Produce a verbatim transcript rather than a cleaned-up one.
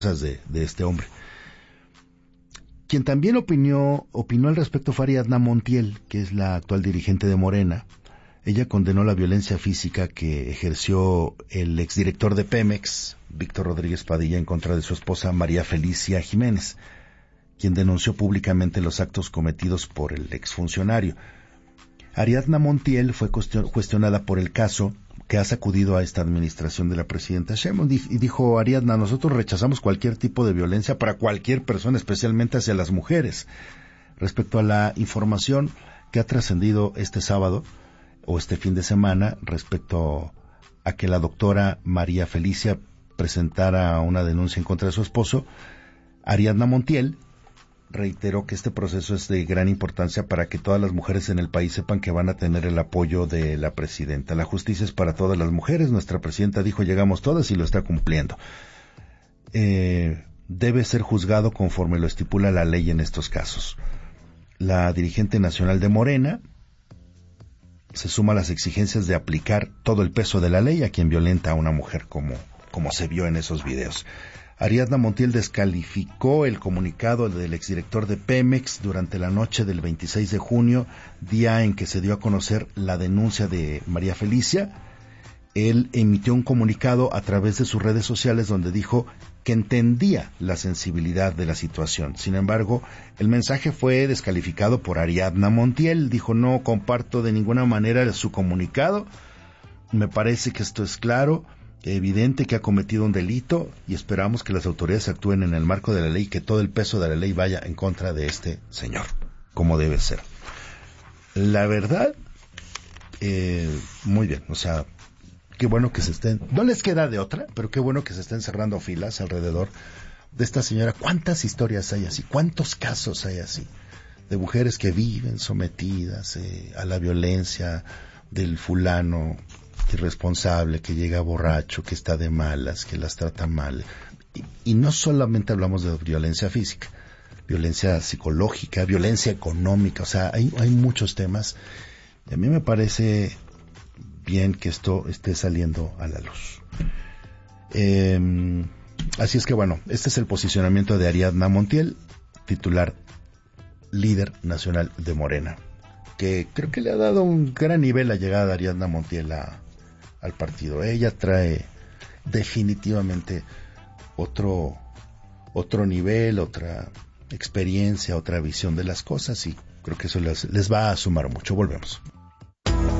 de, de este hombre. Quien también opinó, opinó al respecto fue Ariadna Montiel, que es la actual dirigente de Morena. Ella condenó la violencia física que ejerció el exdirector de Pemex, Víctor Rodríguez Padilla, en contra de su esposa María Felicia Jiménez, quien denunció públicamente los actos cometidos por el exfuncionario. Ariadna Montiel fue cuestionada por el caso que ha sacudido a esta administración de la presidenta Sheinbaum, y dijo Ariadna: nosotros rechazamos cualquier tipo de violencia para cualquier persona, especialmente hacia las mujeres. Respecto a la información que ha trascendido este sábado o este fin de semana respecto a que la doctora María Felicia presentara una denuncia en contra de su esposo, Ariadna Montiel reiteró que este proceso es de gran importancia para que todas las mujeres en el país sepan que van a tener el apoyo de la presidenta. La justicia es para todas las mujeres. Nuestra presidenta dijo: llegamos todas, y lo está cumpliendo. Eh, debe ser juzgado conforme lo estipula la ley en estos casos. La dirigente nacional de Morena se suma a las exigencias de aplicar todo el peso de la ley a quien violenta a una mujer, como, como se vio en esos videos. Ariadna Montiel descalificó el comunicado del exdirector de Pemex durante la noche del veintiséis de junio, día en que se dio a conocer la denuncia de María Felicia. Él emitió un comunicado a través de sus redes sociales donde dijo que entendía la sensibilidad de la situación. Sin embargo, el mensaje fue descalificado por Ariadna Montiel. Dijo: no comparto de ninguna manera su comunicado. Me parece que esto es claro, evidente, que ha cometido un delito, y esperamos que las autoridades actúen en el marco de la ley, que todo el peso de la ley vaya en contra de este señor, como debe ser. La verdad, eh, muy bien, o sea, qué bueno que se estén, no les queda de otra, pero qué bueno que se estén cerrando filas alrededor de esta señora. ¿Cuántas historias hay así? ¿Cuántos casos hay así? De mujeres que viven sometidas eh, a la violencia del fulano irresponsable, que llega borracho, que está de malas, que las trata mal. Y, y no solamente hablamos de violencia física, violencia psicológica, violencia económica, o sea, hay, hay muchos temas. Y a mí me parece bien que esto esté saliendo a la luz. Eh, así es que bueno, este es el posicionamiento de Ariadna Montiel, titular, líder nacional de Morena, que creo que le ha dado un gran nivel la llegada de Ariadna Montiel a al partido. Ella trae definitivamente otro otro nivel, otra experiencia, otra visión de las cosas, y creo que eso les, les va a sumar mucho. Volvemos.